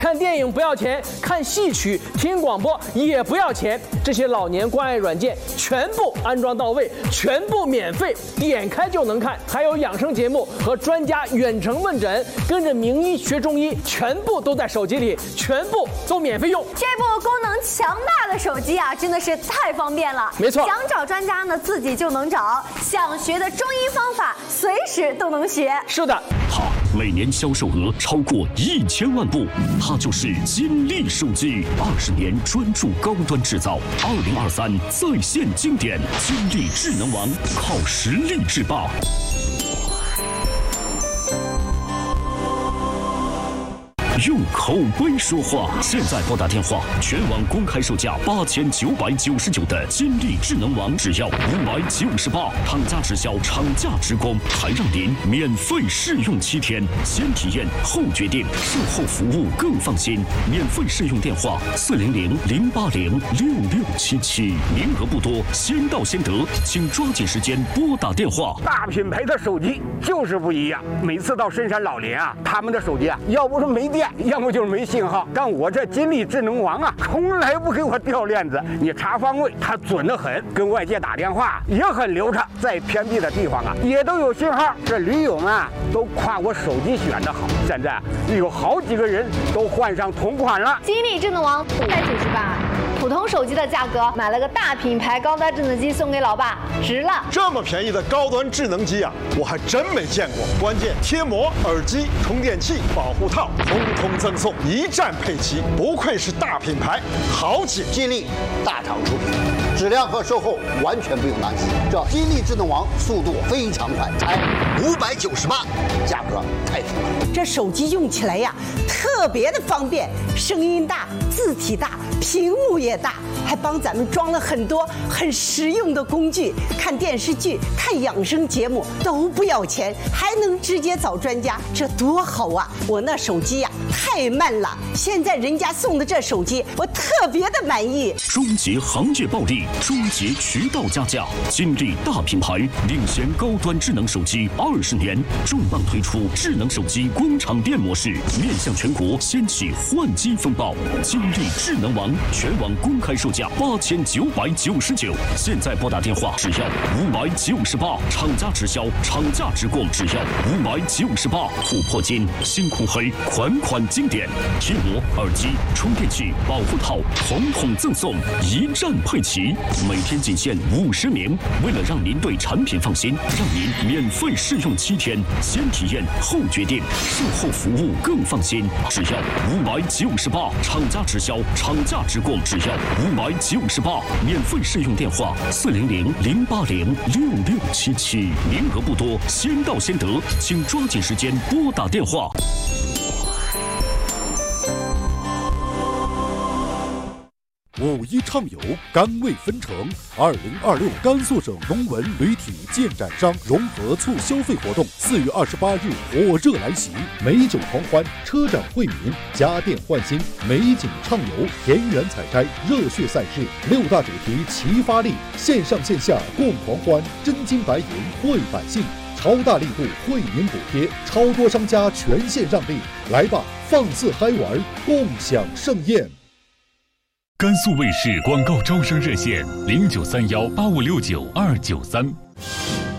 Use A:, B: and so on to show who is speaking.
A: 看电影不要钱，看戏曲、听广播也不要钱。这些老年关爱软件全部安装到位，全部免费，点开就能看。还有养生节目和专家远程问诊，跟着名医学中医，全部都在手机里，全部都免费用。
B: 这部功能强大的手机啊，真的是太方便了。
A: 没错，
B: 想找专家呢，自己就能找；想学的中医方法，随时都能学。
A: 是的，
C: 它每年销售额超过1000万部，它就是金立手机，20年专注高端制造，2023再现经典，金立智能王靠实力制霸。用口碑说话，现在拨打电话，全网公开售价8999的金立智能王只要598，厂家直销，厂家直供，还让您免费试用7天，先体验后决定，售后服务更放心。免费试用电话400-080-6677，名额不多，先到先得，请抓紧时间拨打电话。
D: 大品牌的手机就是不一样，每次到深山老林啊，他们的手机啊，要不是没电，要么就是没信号，但我这金立智能王啊，从来不给我掉链子。你查方位，它准得很，跟外界打电话也很流畅，在偏僻的地方啊，也都有信号。这驴友们啊，都夸我手机选得好。现在有好几个人都换上同款了。
B: 金立智能王598，普通手机的价格，买了个大品牌高端智能机送给老爸，值了。
E: 这么便宜的高端智能机啊，我还真没见过。关键贴膜、耳机、充电器、保护套，通通赠送，一站配齐，不愧是大品牌，好紧。
F: 金立大厂出品，质量和售后完全不用担心。这金立智能王速度非常快，才598，价格太低了。
G: 这手机用起来呀，特别的方便，声音大，字体大，屏幕也大，还帮咱们装了很多很实用的工具，看电视剧、看养生节目都不要钱，还能直接找专家，这多好啊！我那手机呀太慢了，现在人家送的这手机我特别的满意。
C: 终结行业暴利，终结渠道加价，金立大品牌领先高端智能手机20年，重磅推出智能手机工厂店模式，面向全国掀起换机风暴。金立智能王全网公开售价8999，现在拨打电话只要598，厂家直销，厂家直供只要598，琥珀金、星空黑，款款经典，贴膜、耳机、充电器、保护套，统统赠送，一站配齐，每天仅限50名。为了让您对产品放心，让您免费试用7天，先体验后决定，售后服务更放心，只要598，厂家直销，厂家直供只要598，免费试用电话400-080-6677，名额不多，先到先得，请抓紧时间拨打电话。
H: 51畅游，甘味纷呈。2026甘肃省农文旅体建展商融合促消费活动4月28日火热来袭，美酒狂欢，车展惠民，家电换新，美景畅游，田园采摘，热血赛事，6大主题齐发力，线上线下共狂欢，真金白银惠百姓，超大力度惠民补贴，超多商家全线让利，来吧，放肆嗨玩，共享盛宴。
I: 甘肃卫视广告招生热线：093185699293。